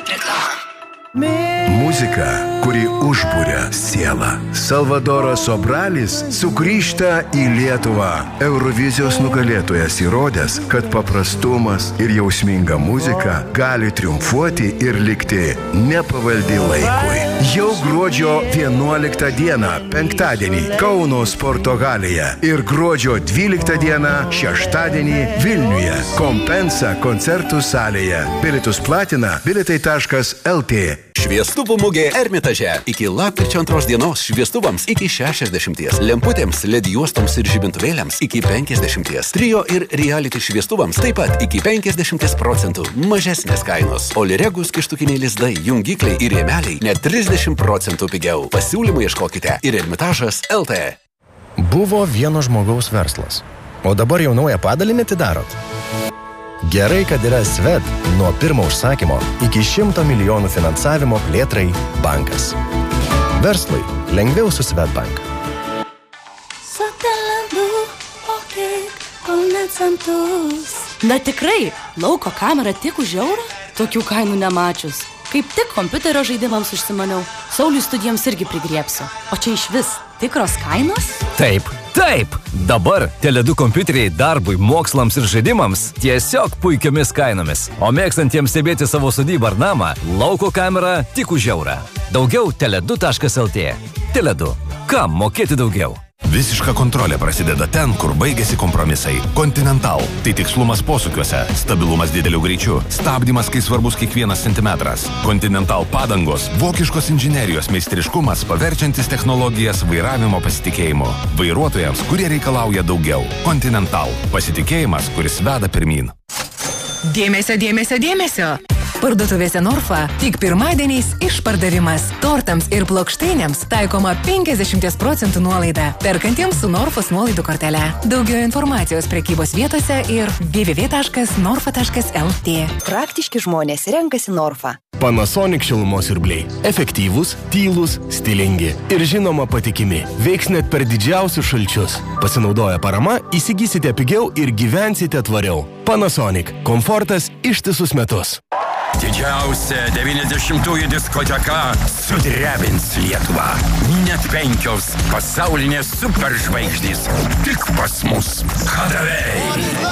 Muzika, kuri užburia sielą. Salvadoras Sobralis sugrįžta į Lietuvą. Eurovizijos nugalėtojas įrodęs, kad paprastumas ir jausminga muzika gali triumfuoti ir likti nepavaldi laikui. Jau gruodžio 11 dieną, penktadienį, Kauno sporto halėje ir gruodžio 12 dieną, šeštadienį, Vilniuje, Kompensa koncertų salėje. Bilietus platina bilietai.lt. Šviestuvų mugė Ermitaže. Iki lapkričio 2 dienos šviestuvams iki 60, lemputėms, LED juostoms ir žibintuvėliams iki 50, trio ir reality šviestuvams taip pat iki 50% mažesnės kainos. Oliregus kištukiniai lizdai, jungikliai ir rėmeliai net 30% pigiau. Pasiūlymų ieškokite ir Ermitažas LT. Buvo vieno žmogaus verslas, o dabar jau naują padalinį atidarot. Gerai, kad yra Svet nuo pirmo užsakymo iki 100 milijonų finansavimo plėtrai bankas. Verslui lengviau su Svetbank. Na tikrai, lauko kamera tik už eurą? Tokių kainų nemačius. Kaip tik kompiuterio žaidimams užsimaniau. Sauliui studijoms irgi prigriepsiu. O čia iš vis tikros kainos? Taip. Dabar Tele2 kompiuteriai darbui, mokslams ir žaidimams tiesiog puikiomis kainomis. O mėgstantiems stebėti savo sodybą ar namą, lauko kamera tik už eurą. Daugiau tele2.lt. Tele2. Kam mokėti daugiau? Visiška kontrolė prasideda ten, kur baigėsi kompromisai. Continental – tai tikslumas posūkiuose, stabilumas dideliu greičiu, stabdymas, kai svarbus kiekvienas centimetras. Continental padangos – vokiškos inžinerijos meistriškumas, paverčiantis technologijas vairavimo pasitikėjimu. Vairuotojams, kurie reikalauja daugiau. Continental – pasitikėjimas, kuris veda pirmyn. Dėmesio! Parduotuvėse Norfa tik pirmadieniais išpardavimas. Tortams ir plokštainėms taikoma 50% nuolaida. Perkantiems su Norfos nuolaidų kortele. Daugiau informacijos prekybos vietose ir www.norfa.lt. Praktiški žmonės renkasi Norfa. Panasonic šilumos siurbliai. Efektyvūs, tylūs, stilingi ir žinoma patikimi. Veiks net per didžiausius šalčius. Pasinaudoję parama, įsigysite pigiau ir gyvensite tvariau. Panasonic. Komfortas ištisus metus. Didžiausia 90-ųjų diskoteka sudrebins Lietuvą. Net 5 pasaulinės superžvaigždės tik pas mus. Kadavei.